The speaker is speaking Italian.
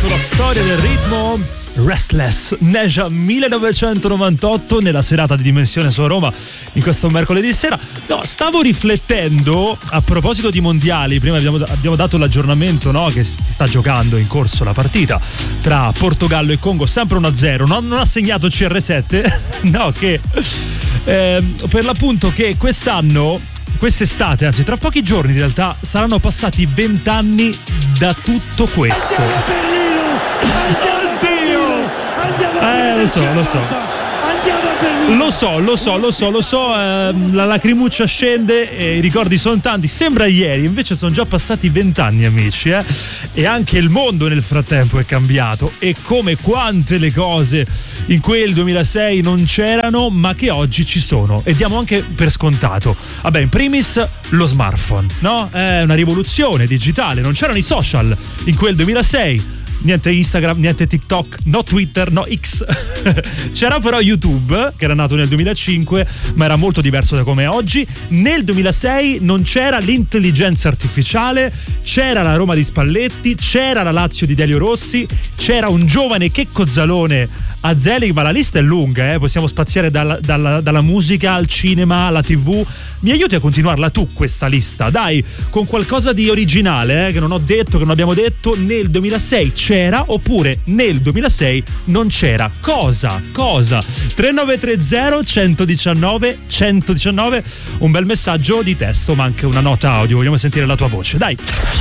racconto la storia del ritmo. Restless, Neja 1998, nella serata di Dimensione su Roma in questo mercoledì sera. No, stavo riflettendo a proposito di mondiali. Prima abbiamo dato l'aggiornamento, no? Che si sta giocando in corso la partita tra Portogallo e Congo, sempre 1-0. Non ha segnato CR7. No, che per l'appunto che quest'estate, anzi tra pochi giorni in realtà, saranno passati 20 anni da tutto questo. Andiamo a Berlino! Andiamo a Berlino! Lo so. Andiamo a Berlino! Lo so, la lacrimuccia scende e i ricordi sono tanti. Sembra ieri, invece sono già passati 20 anni, amici, e anche il mondo nel frattempo è cambiato, e come quante le cose in quel 2006 non c'erano ma che oggi ci sono e diamo anche per scontato. Vabbè, in primis lo smartphone, no? È una rivoluzione digitale, non c'erano i social in quel 2006. Niente Instagram, niente TikTok, no Twitter, no X. C'era però YouTube, che era nato nel 2005, ma era molto diverso da come è oggi. Nel 2006 non c'era l'intelligenza artificiale, c'era la Roma di Spalletti, c'era la Lazio di Delio Rossi, c'era un giovane Checco Zalone a Zelig, ma la lista è lunga, possiamo spaziare dalla musica al cinema, alla TV. Mi aiuti a continuarla tu questa lista, dai, con qualcosa di originale, che non ho detto, che non abbiamo detto. Nel 2006 c'era, oppure nel 2006 non c'era. Cosa? 3930 119 119, un bel messaggio di testo ma anche una nota audio, vogliamo sentire la tua voce, dai.